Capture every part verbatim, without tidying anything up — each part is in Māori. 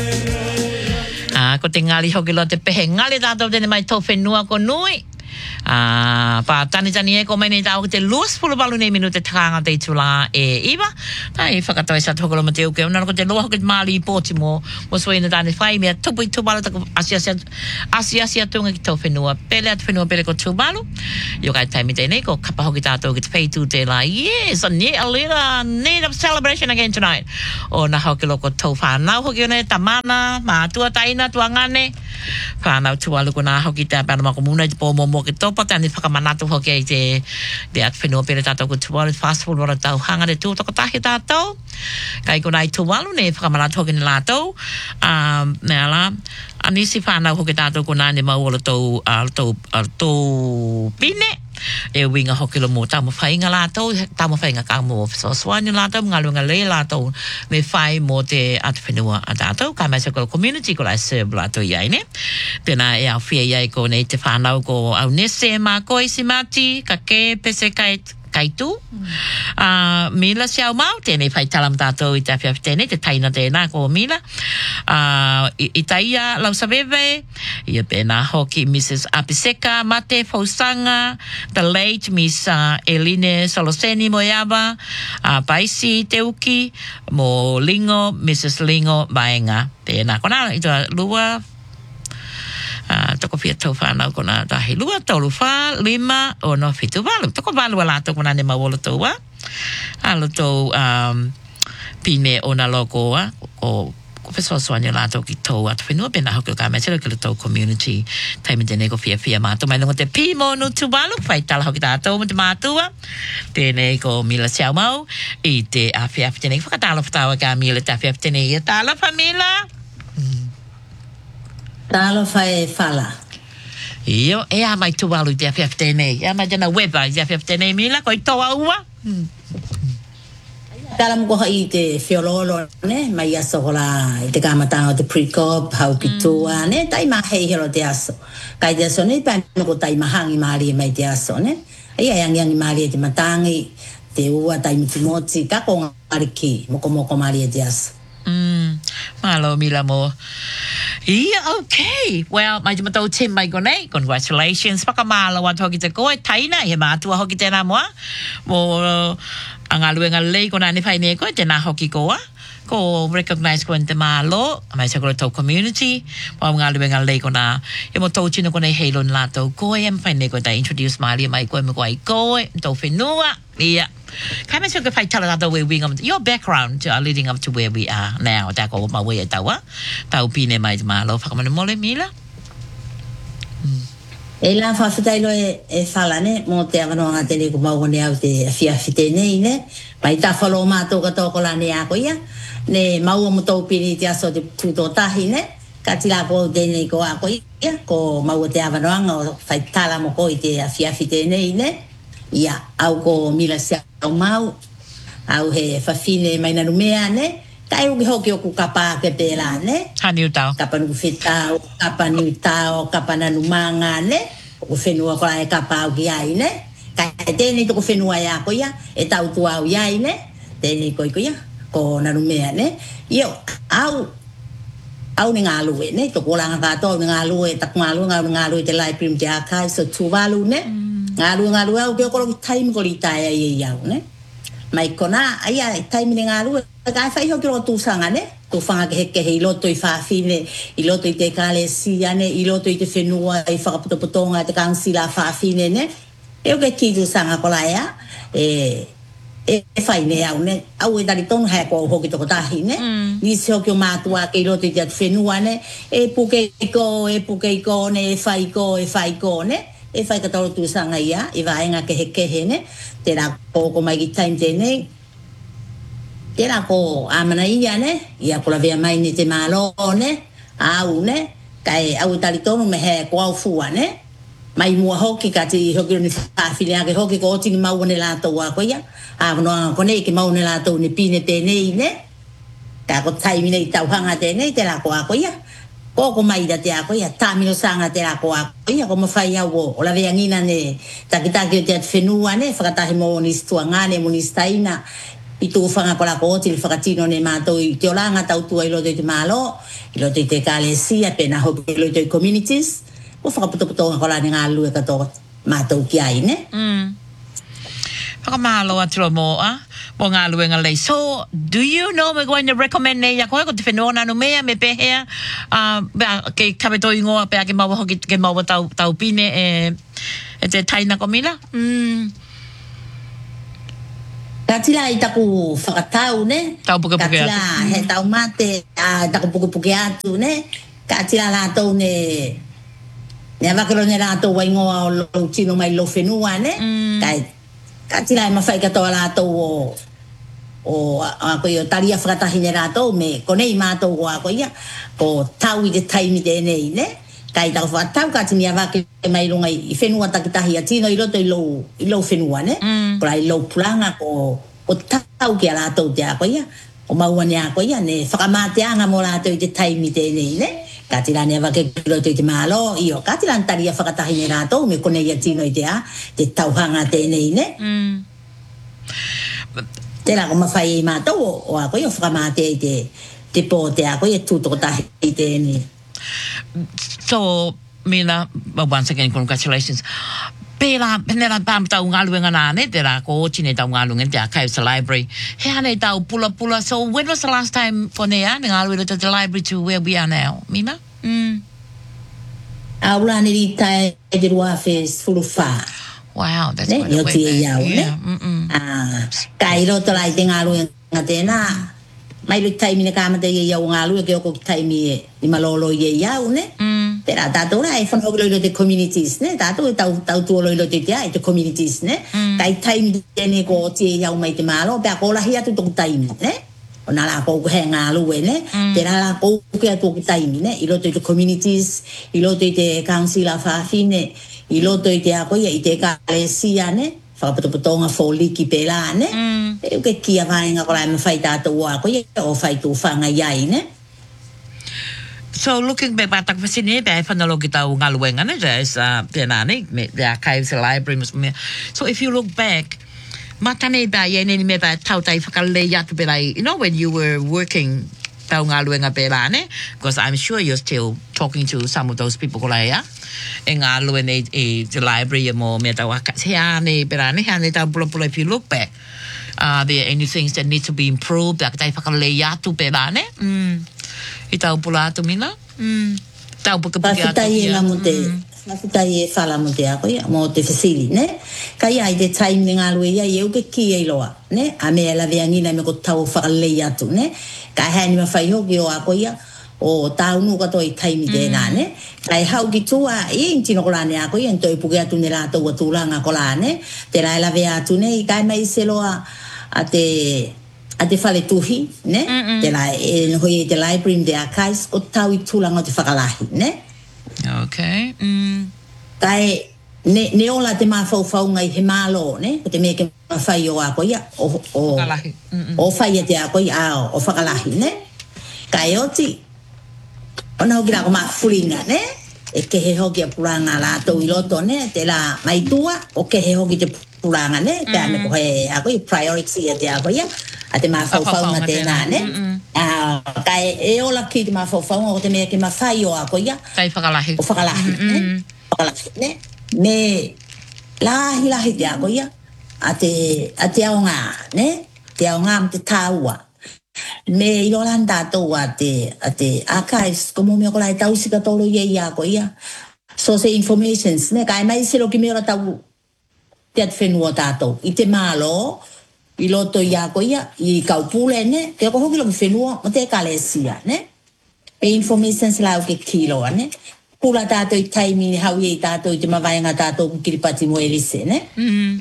Ah, ko te ngali hoki lo te pehe ngali tātou tene mai tō whenua ko nui. Ah, pa tani tani e ko mai nei tāu te luas pulu balu nei minu te takanga te tula e iwa. Ta i whakatoi sa tokolo ma te uke. Unana ko te loa hoki te maali i pōti mo. Mo soina tāne whai mea tupu i tūbalu tako asi asi asi asi atunga ki tō whenua. Pele atu whenua pele ko tūbalu. Yo kai taimi tēnei ko kapa hoki tātou ki te peitu te la. Yes, a ne a little need of celebration again tonight. O na hoki loko tō whanau hoki one tamana, mātua taina, tuangane. Whanau tualu ko nā hoki te apana mako muna i te pō momo ki tōpa tani whakamanatu hoki ai te te atu whenua pere tātou ko tualu fast food wara tau hanga te tūtoko tahi tātou. Kai ko nai tualu ne whakamanatu hoki ni lātou. Um, nea la, anisi whanau hoki tātou ko nāne mau ala tau, ala tau, ala tau pine. E winga hoki lo mo tamo whainga lātou, tamo whainga ka mo so swani lātou, ngā luenga le lātou me whai mo te atu whenua a tātou, ka mai sa ko community ko lai serve lātou iai ne. Tēnā e au whia iai ko nei te whanau ko au nese mā koi si mati, ka ke pese kai kaitu. Uh, Mila siau mau, tēnei whai talam tātou i te awhiawhi tēnei, te taina tēnā ko Mila. Uh, i, I taia lau sawewe, ia pēnā hoki Missus Apiseka, Mate Fausanga, the late Miss uh, Eline Soloseni Moyaba, uh, Paisi Teuki, mo Lingo, Missus Lingo Baenga. Tēnā kona, i tua lua, Uh, toko fia tau whanau kona tahi lua, tolu wha, lima, o no fitu walu. Toko walu a lātou kona ne mawolo tau wa. Alo tau um, pine o na loko wa, o ko whesoa soanya lātou ki tau atu whenua, pena hoki o ka mea tera ki le tau community, taimi tēnei ko fia fia mātou. Mai longo te pimo no tu walu, whai tala hoki tātou mo te mātua. Tēnei ko Mila siau mau, i te awhiawhi tēnei. Whakatala whatawa ka Mila te awhiawhi tēnei. Ia tala wha Mila. Mm. Talo fai fala. Io, e a mai tualu te awhiawhi tēnei. E a mai tēnā weba i te awhiawhi tēnei Mila, ko i toa ua. Hmm. Tala mo koha i te whiololo, ne? Mai aso hola i te kamatanga o te pre-cop, hau pitua, ne? Tai mahei hero te aso. Kai te aso, ne? Pai moko tai mahangi maari mai te aso, ne? Ia yangi yangi maari te matangi, te ua, tai mitimoti, kako ngariki, moko moko maari te aso. Mm, malo Mila mo. Yeah, okay. Well, mai te matau tim mai konei. Congratulations. Whakamalo atu hoki te koe. Taina, he mātua hoki tēnā moa. Mo uh, angaluenga lei kona ne whai ne koe, tēnā hoki koa. Ko recognize ko te mālo, mai sa kora tau community. Mo angaluenga lei kona, e mo tau tino kona heilo ni lātou koe. Em whai ne koe ta introduce Mālia mai koe me koe i koe. Tau whenua. Yeah. Kai so ke fai tala tata where we um, your background uh, leading up to where we are now. Ta ko ma we tawa. Tau pine mai ma lo whakamana mole Mila. E la whawhitai lo e, e whala ne, mo te awanoanga tene ko maugone au te awhiawhi tēnei ne. Mai ta whalo mātou katoa ko la ne ako ia. Ne maua mo tau pini te aso te tūtō tahi ne. Ka tila ko tēnei ko ako ia. Ko maua te awanoanga o whai tala mo ko i te awhiawhi tēnei ne. Ia, au ko Mila siau mau, au he whawhine mai nanu mea ne, kai uki hoki o ku kapa ke pēra ne. Hani utau. Kapa nuku whetau, kapa ni utau, kapa nanu manga ne, o whenua ko lai kapa au ki ai ne. Kai tēnei toko whenua ia ko ia, e tau tu au iai ne, tēnei koi ko ia, ko nanu mea ne. Io, au, au ni ngā lue ne, toko langa kato, ni ngā lue, taku ngā lue, ngā lue te lai prim te akai, so tuvalu ne. Ngaru ngaru au ke ko time ko litaia ia iau ne mai kona ai ai time ni ngaru ka fai ho ko tu sanga ne tu fanga ke ke i loto i fa fine i loto i te kale sia ne i loto i te whenua i whakaputo putonga te kansila fa fine ne e o ke ki tu sanga ko la ia e e fai ne au ne au e dari tonu hai ko ho ki to tahi ne ni se o ke matua ke i loto i te whenua ne e puke ko e puke ko ne e fai ko e fai ko ne e fai katoro tu sanga ia, e vaenga ke he kehe ne, te rā kōko mai ki time tēnei, te rā kō āmana ia ne, ia kula vea mai ni te mālo ne, au ne, kai au tali tonu me he ko au fua ne, mai mua hoki ka ti hoki ni whawhine ake hoki ko oti ni maua ne lātou a koia, a wanoa ko nei ki maua ne lātou ni pine tēnei ne, ka ko taimi nei tauhanga tēnei, te rā ko a koia, ko ko mai da te ako ia tamino sanga te ako ako ia ko mafai au o la veangina ne takitaki te whenua ne whakatahi mo ni stuangane mo ni staina i tu fanga kola ko ti fakatino ne mato i te olanga tau tu i lo te malo i lo te te kalesia pena ho i lo te communities o fakaputo kola ni ngalu e kato mato ki ai ne mm Pakamalo atro mo ah mo nga luenga lei. So do you know we're going to recommend ne ya ko ko te fenona no mea me pe here ah ke kabeto ingoa pe ke mawa hoki ke mawa tau tau pine e e te taina komila mm Katila i taku whakatau ne tau puke puke Katila he tau mate a taku puke puke atu ne Katila lātou ne ne wakero ne lātou waingoa o lo tino mai lo whenua ne kai Katila e mawhai katoa lātou o o a koe o taria whakatahi ne lātou me konei mātou o a koe ia ko tau i te taimi tēnei ne kai tau whakatau katini a wake mai runga i whenua takitahi a tino i roto i lo i lo whenua ne kora i lo pulanga ko ko tau ki a lātou te a koe ia o maua ne a koe ia ne whakamateanga mo lātou i te taimi tēnei ne Katila ne wake kiro te te malo i o katila antaria whakatahi ne rātou me konei a tino i te a te tauhanga tēnei ne mm. Te la ko mawhai i mātou o a koe o whakamate i te te pō te a koe e tūtoko tahi i tēnei So Mila well, once again congratulations Pela penera pam tau ngaluenga nane te la ko chine tau ngaluenga te Archives Library. He ane tau pula pula. So when was the last time for nea ne ngaluenga to the library to where we are now? Mina? Mm. Aula ni rita e te rua fes fulufa. Wow, that's ne? quite a way back. Iau, yeah. ne? Ah, kai roto lai te ngaluenga tēnā. Mai lui taimi ne kāmata i iau ngaluenga ke oko taimi i malolo i iau, ne? Mm. Pera tātou rā e whanau loilo te communities, ne? Tātou e tau, tau tua loilo te tea, e te communities, ne? Mm. Kai taimi tēne ko o tie iau mai te mālo, pēr ko lahi atu toku taimi, ne? O nā lā kou he ngā lue, ne? Mm. Pēr lā kou ke atu ki taimi, ne? I loto i te communities, i loto i te council a whawhine, i loto i te akoia, i te kālesia, ne? Whakaputoputonga fōliki pēlā, ne? Mm. E uke kia vāenga ko lai me whai tātou a koia, o whai tū whanga iai, ne? So looking back back pa sini pe fanalo kita ngaluenga ne is uh tenani the Archives Library mus so if you look back matane ba ye ne me ba tau tai fakale ya tu belai you know when you were working tau ngaluenga pela ne because I'm sure you're still talking to some of those people ko ya e ngaluenga e the library mo me tau ka sia ne pela ne ha ne tau pulo pulo if you look back uh there are any things that need to be improved that tai fakale ya tu pela ne mm I tau pula atu mina. Mm. Tau puka puka atu. Pafutai e la mo te, pafutai e whala mo te ako ia, mo te whasili, ne? Kai ai te taimi ni ngā lue ia, i euke ki e loa, ne? A mea la veangina me ko tau whakalei atu, ne? Kai haini ma whai hoki o ako ia, o tau nu kato i taimi tēnā, ne? Kai hau ki tua, i intino ko la ne ako ia, ntoi puke atu ne la tau atulanga ko la, ne? Te rai la vea atu, ne? I kai mai se loa a te... a te whale tuhi, ne? Mm -mm. Te lai, e hoi te library, te archives, o tau i tūlanga o te whakalahi, ne? Okay. Mm. Kai, ne, ne ola te mawhau whaunga i he mālo, ne? O te mea ke mawhai o ako ia, o, o, whakalahi. Mm -mm. O whai a te ako ia, o whakalahi, ne? Kai oti, o nau ki rako mawhuringa, ne? E ke he hoki a puranga lātou i loto, ne? Te la maitua, o ke he hoki te puranga, ne? Te ame ko he ako i priority a te ako ia, a te mawhauwhaunga tēnā, ne? Kai e ola ki te mawhauwhaunga o te mea ke mawhai o ako ia. Kai whakalahi. O whakalahi, ne? Whakalahi, ne? Me lahi lahi te ako ia. A te, a te ao ngā, ne? Te ao ngā me te tāua. Me i rolan tātou a te, a te archives, ko mō mea ko lai tausika tolo ia i ako ia. So se informations, ne? Kai mai sero ki mea tau te at whenua tātou. I te mālo, I loto i ako ia, i kaupule, ne? Te ako hoki lo ki whenua, mo te kalesia, ne? E informations lau ke kiloa, ne? Pula tātou i taimi ni hau i tātou i te mawaianga tātou ki kiripati mo elise, ne? Mm.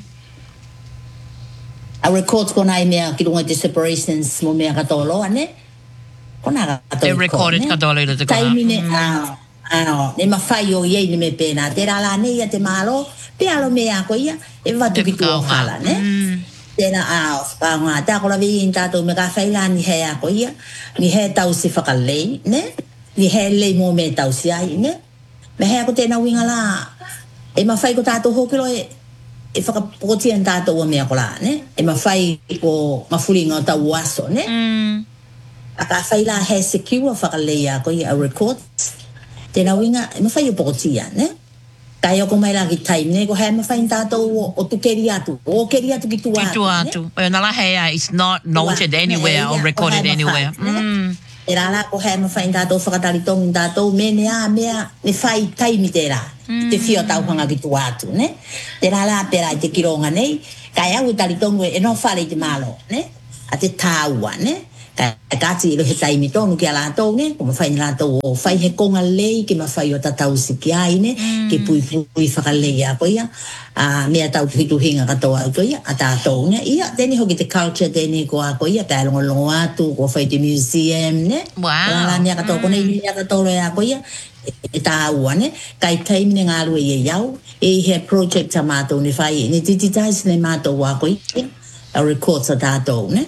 A records ko nai mea ki runga te separations mo mea katoloa, ne? Ko nā katoloa. They recorded katoloa i te kona. Taimi ne, ao, ao, ne mawhai o iei ni me pēnā. Te rala ne ia te mālo, pe alo mea ko ia, e watu ki tua whala, ne? Mm. Tēnā ao, whakangā, tā kola vei in tātou me ka whaila ni he ako ia, ni he tau si whakalei, ne? Ni he lei mō me tau si ai, ne? Me he ako tēnā winga la, e mawhai ko tātou hokilo e, e whakapotia an tātou a mea ko la, ne? E ma whai ko mafuringa o tau aso, ne? Mm. A ka whai la he secure whakalea ko i a records. Tēnā winga, e ma whai o potia, ne? Kai o ko mai la ki time, ne? Ko hea ma whai tātou o, o tu keri atu. O keri atu ki tu atu, Ki tu atu. O na la hea is not noted anywhere or recorded anywhere. Mm. E rā la ko hea ma whai tātou whakatari tongi tātou, me ne a mea, ne whai taimi te rā. Te whio tau hanga ki tu atu, ne? Te rā la pera i te kironga nei, kai au tari tongu e no whare i te malo, ne? A te tāua, ne? Kai kāti ilo he taimi tonu ki a lātou, ne? Ko ma whai ni lātou o whai he konga lei, ki ma whai o tatau siki ai, ne? Ki pui pui whakalei a koia, a mea tau pitu hinga katoa au koia, a tātou, ne? Ia, tēne hoki te culture tēne ko a koia, pēr longo longo atu, ko whai te museum, ne? Wow. Rā mea katoa, ko nei mea katoa roi a koia, e tā ua, ne? Kai taimi ne ngā lue e iau, e he project a mātou ne whai, ne tititais ne mātou a koia, a records a tātou, ne?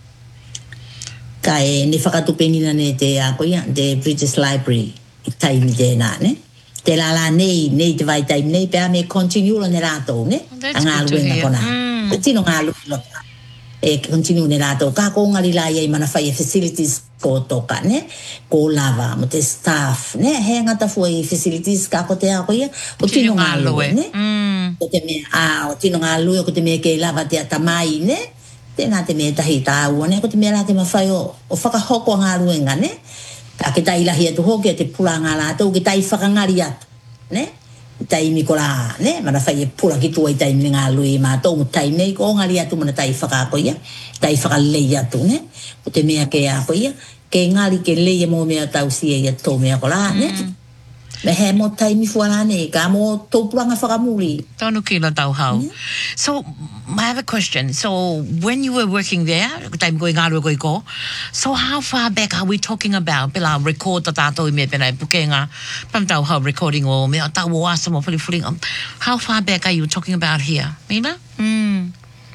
Kai ne whakatupengina ne te a koia, te British Library, i taimi tēnā, ne? Te lala nei, nei te vai taimi nei, pēr me continue ne rātou, ne? That's A ngā good to luenga hear. kona. Mm. Te tino ngā luenga kona. E continue ne rātou. Kā ko ngari la iei mana whai e facilities ko toka, ne? Ko lava, mo te staff, ne? He ngata fua i facilities ka ko te a koia, o tino ngā lue, ne? Mm. Ko te mea, a, o tino ngā lue, ko te mea ke lava te atamai, ne? Tēnā te mea tahi tāua, ne? Ko te mea la te mawhai o, o whakahoko ngā ruenga, ne? Ka ke tai lahi atu hoki a te pula ngā lātou, ke tai whakangari atu, ne? Tai mi ko la, ne? Mana whai e pula ki tua i tai mi ngā lue i mātou, mo tai nei ko ngari atu mana tai whakakoia, tai whakalei atu, ne? Ko te mea ke a koia, ke ngari ke leia mō mea tau sia i atu mea ko la, ne? Me he mo tai mi fuara ne, ka mo tōpuranga whakamuri. Tonu kilo tau hau. So, I have a question. So, when you were working there, time going out go ko. So, how far back are we talking about? Pela record ta tato i me pena pukenga. Pam tau hau recording o me tau o asa mo fuli fuli. How far back are you talking about here? Mina? Mm.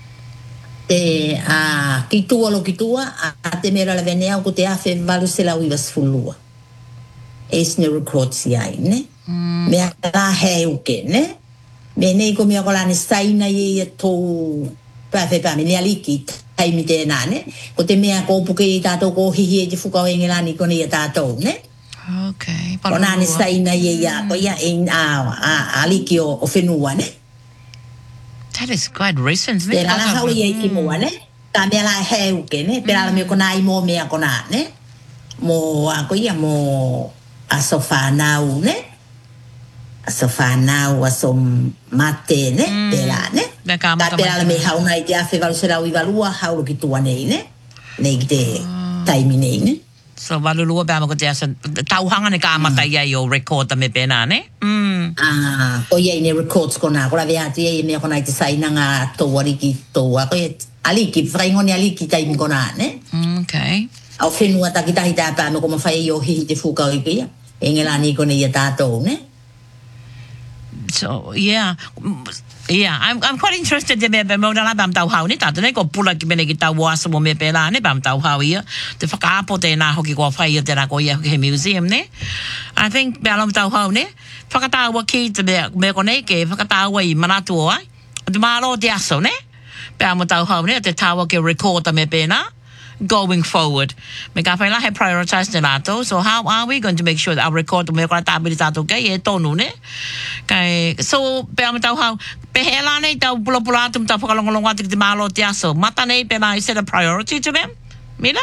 Te a ki tua lo ki tua, a te mera la venea ko te awhe valu se lau i wasfulua. Esne records iai, ne? Mm. Mea la he uke, ne? Me nei ko mea ko lane saina i e tō pāwhe pāme, ne aliki taimi tēnā, ne? Ko te mea ko puke i tātou ko hihi e te whukau e ngelani ko nei a tātou, ne? Okay. Ko nane saina i e a, ko ia e a aliki o, o whenua, ne? That is quite recent, isn't Te it? rana hau i e ki mua, ne? Ka mea la he uke, ne? Pera la mea ko nā i mō mea ko nā, ne? Mō, a ko ia, mō a so whanau, ne? A so whanau, a so mate, ne? Mm. Pera, ne? Me ka Ka pera la me hau nai te awhi walu se rau i walua, hau ki tua nei, ne? Nei ki te taimi nei, ne? So, walulua bama ko te asa, tauhanga ne ka amata ia i o record ta me pena, ne? Mm. Ah, ko iei ne records ko nā, ko la vea te iei mea ko nai te sainanga tō ariki tō, ko iei aliki, whaingoni aliki taimi ko nā, ne? Mm, okay. Au whenua takitahi tāpā me ko mawhai i o hihi te whukau i kia. E ngelani ko nei a tātou, ne? So, yeah. Yeah, I'm I'm quite interested in me mo na bam tau hau ni tatu ne ko pula ki mene ki tau wasa mo me pela ne bam tau hau ia te whakaapo te nā hoki ko whai te nā ko ia he museum ne. I think bam tau hau ne whakataua ki te me, me ko nei ke whakataua i manatu ai te mālo te aso ne bam tau hau ne te taua ke record me pena going forward. Me ka whaila he prioritize te nātou. So how are we going to make sure that our record me kora tāpiri tātou kei e tonu ne? Kai, so, pēr me tau hau, pehela nei tau pula pula atum tau whakalongolongo ati ki te mālo te aso. Mata nei pēr I set a priority to them? Mina?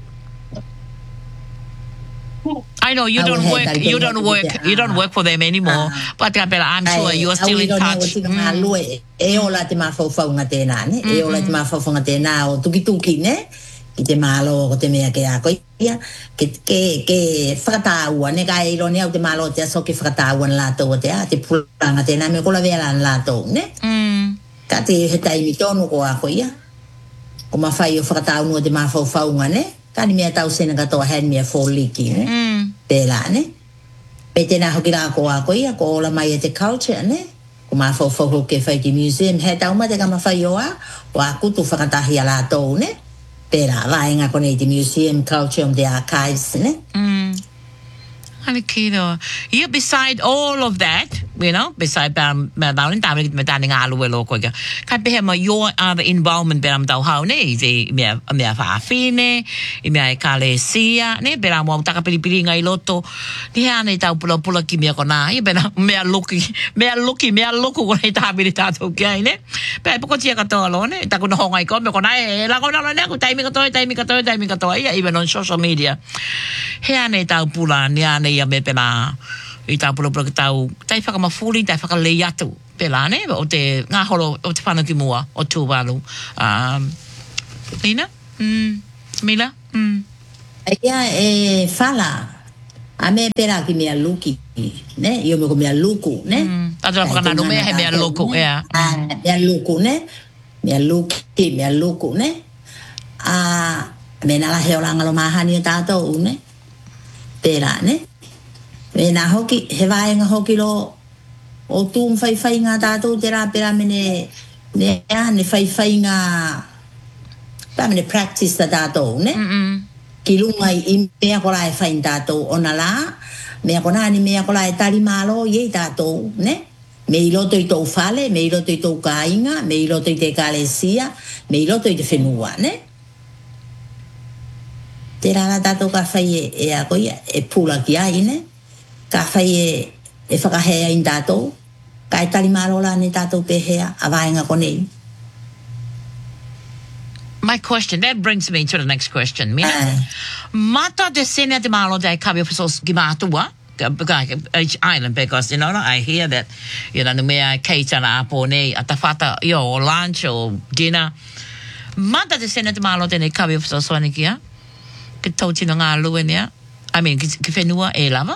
I know you don't work, you don't work, you don't work for them anymore. But I'm sure you're still in touch. E ola te mawhauwhaunga tēnā, ne? E ola te mawhauwhaunga tēnā o tuki tuki, ne? Ki te mālo o te mea ke a koia, ke, ke, ke whakatāua, ne ka e irone au te mālo te aso ke whakatāua na lātou o te a, te pulanga tēnā, me kola vea na lātou, ne? Mm. Ka te he taimi tonu ko a koia, ko mawhai o whakatau nua te mawhauwhaunga, ne? Ka ni mea tau sena katoa hen mea fōliki, ne? Mm. Pēlā, ne? Pe tēnā hoki rā ko a koia, ko ola mai e te culture, ne? Ko mawhauwhauho ke whaiti museum, he tau ma te ka mawhai o a, o a kutu whakatahi a lātou, ne? Pera, vaenga kone te museum, culture, the archives, ne? Mm. Ani kiro. Yeah, beside all of that, you know, beside Bam Bam in Tamil Metaning Aluelo Quaker. Can be him your other involvement Bam Dao ne, the Mia Fafine, Imia Cale Sia, ne Beram Takapiri I Loto, the Hane Taupula Pula Kimia Kona, you better mea looky, mea looky, mea loco when it habilitato gaine. Pepocotia Catolone, Takuna Hong I come, Kona, Lagona, time me toy, time me toy, time me toy, even on social media. Hane Taupula, Niane Yamepena. I tāpura pura ki tau, tai whakamafuri, tai whakalei atu, pela ne, o te ngā holo, o te whanaki mua, o Tuvalu. Um, Lina? Mm, Mila? Mm. Ia e whala, a me pera ki mea luki, ne, io me ko mea luku, ne. Mm. Tātua whakananu mea he mea luku, ea. Mea luku, ne, mea luki, mea luku, ne. A me nala heo langalo mahani o tātou, ne, pera, ne. Me nā hoki, he vāenga hoki lo o tūm whai whai ngā tātou te rā pera mene ne ea, ne whai whai ngā pera mene practice ta tātou, ne? Mm -mm. Ki lunga i mea kola e whai tātou o na lā, mea kona ni mea kola e tari mālo i ei tātou, ne? Me i loto i tōu whale, me i loto i tōu kāinga, me i loto i te kālesia, me i loto i te whenua, ne? Te rā tātou ka whai e, e a koia, e pūla ki ai, ne? Ka whai e, e whakahea in tātou, ka e tari mārola ne tātou pehea, a vāenga konei. My question, that brings me to the next question. Mina, uh. Mata de sene te malo de kabi officials gimatua, each island, because, you know, I hear that, you know, mea keita na apo ne, atafata, yo, or lunch or dinner. Mata de sene te malo de ne kabi officials wanikia, ki tauti no ngā luenia, I mean, ki whenua e lava.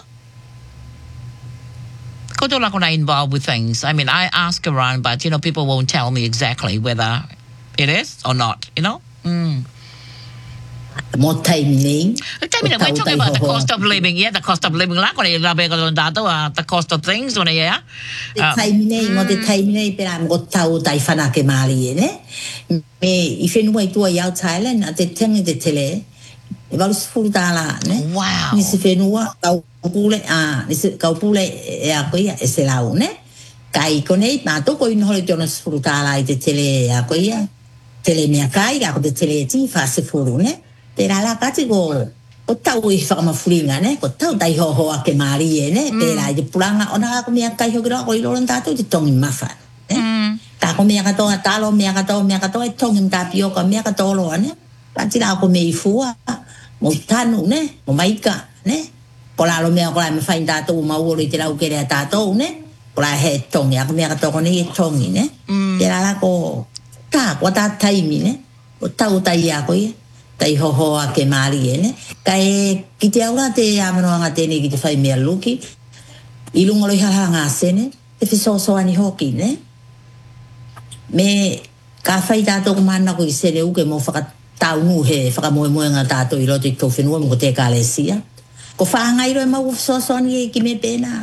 Koto lako na involved with things. I mean, I ask around, but, you know, people won't tell me exactly whether it is or not, you know? Mm. More time nei. Time we're talking about the cost of living, yeah, the cost of living. Lako na ilabe ko dato, the cost of things, one yeah. Time nei, mo te time nei, pera mo tau tai whana ke maari, ne? Me, i whenua i tua iau Thailand, a te tengi te tele, e walu sifuru tāla, ne? Wow. Nisi whenua, kau pule, ah, nisi kau pule e a koia, e se lau, ne? Kai konei, mā toko ino hole tōna sifuru tāla i te tele e a koia, tele mea kai, kako te tele e ti, wha sifuru, ne? Te rala kati ko, ko tau i whakamafuringa, ne? Ko tau tai hohoa ke maari e, ne? Mm. Te rai te puranga, ona kako mea kai hokira, ko i loran tātou te tongi mawha, ne? Mm. Kako mea katoa talo, mea katoa, mea katoa, e tongi mtapioka, mea katoa loa, ne? Kati la ko mei fua, mo tanu, ne? Mo maika, ne? Ko la lo mea ko la me whain tātou mauro i te lau kere a tātou, ne? Ko la he tongi, ako mea katoa kone e tongi, ne? Mm. Te rala ko, tā, ko tā taimi, ne? Ko tau tai a koe, tai hohoa ke maari e, ne? Ka e, ki te aura te amanoanga tēne ki te whai mea luki, i lunga loi haha ngā sene, te whisoso ani hoki, ne? Me, ka whai tātou kumana ko i sene uke mo whakatau nu he, whakamoe moe ngā tātou i roto i tō whenua mo ko te kālesia. Ko whaangai roi mau whisoso ani e ki me pēnā.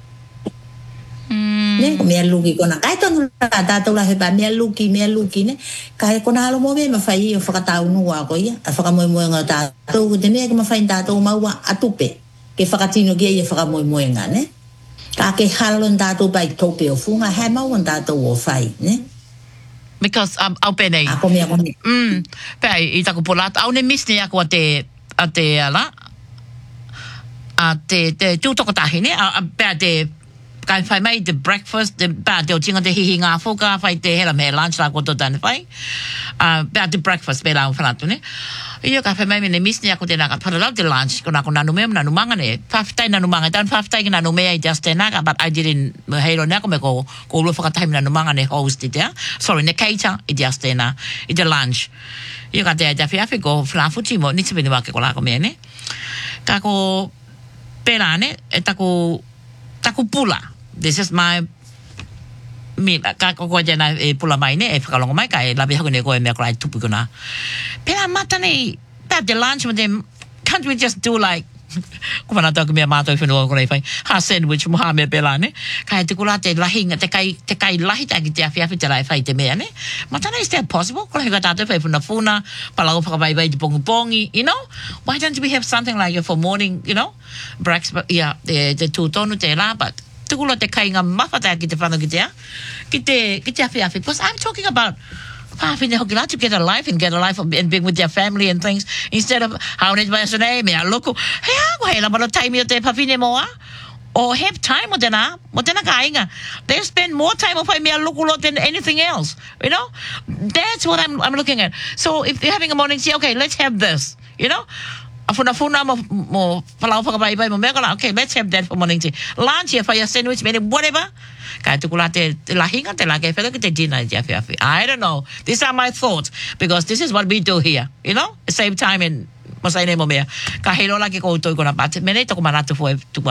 Ne, ko mea luki kona. Kai tonu la tātou la hepa, mea luki, mea luki, ne? Kai kona alo mo me ma whai o whakatau nua ko ia, a whakamoe moe ngā tātou, ko te mea ka ma whai tātou maua atupe, ke whakatino kia ia whakamoe moe ngā, ne? Ka ke halon tātou pai tope o funga, hai mau an tātou o whai, ne? Because um, au pene. Ako mea kone. Mm, pei, i taku polata, au ne misne ako a te, a te ala, a te, te tūtokotahi, ne? A, a, pea te, kai whai mai te breakfast, te pēr te o tinga te hihi ngā whuka, whai te hera me lunch la koto tane whai. Uh, pēr te breakfast, pēr lau whanatu, ne? Ia kai whai mai me ne misni ako te naka wharalau te lunch, ko nako nanu mea nanu manga ne. Whawhitai nanu manga, tan whawhitai ki nanu mea i just te naka, but I didn't heiro nako me ko, ko ulu whakataimi nanu manga ne host i te, sorry, ne keita i just te na, i te lunch. Ia ka te ai te awhiawhi ko whanafuti mo, niti pini wake ko lako mea, ne? Ka ko pēra, ne? E taku, taku pula. This is my me ka ko ko jana e pula mai ne e whakalongo mai ka e labi hako ne ko e mea korai tupu kuna. Pera mata ne, pera the lunch with them, can't we just do like, ko mana tau ki mea mātou i whenua korai whai, ha sandwich mo ha mea pela ne, ka e te kura te lahi, te kai, te kai lahi taki te awhiawhi te lai whai te mea ne, mata ne is that possible? Korai ka tātou whai puna puna, palau whakawai wai te pongi pongi, you know? Why don't we have something like it for morning, you know? Breakfast, yeah, te, te tūtonu te la, but tuku lo te kainga mawhata ki te whanu ki te a. Ki te, ki te awhi awhi. Because I'm talking about whawhine hoki la to get a life and get a life and being with their family and things instead of haone mai sone me a loko. Hei ako hei la malo taimi o te pawhine moa. Or have time with tena, mo tena kainga. They spend more time of me a loko than anything else. You know? That's what I'm I'm looking at. So if you're having a morning tea, okay, let's have this. You know? Afuna funa mo mo palau whakapai mo mea kala, okay, let's have that for morning tea. Lunch, if I sandwich, maybe whatever. Kai tukula te te lahinga te lake whela ki te dinner te awhi awhi. I don't know. These are my thoughts because this is what we do here. You know? Save time and masai ne mo mea. Ka helo la ke koutou kona pate. Mene toko maratu fo e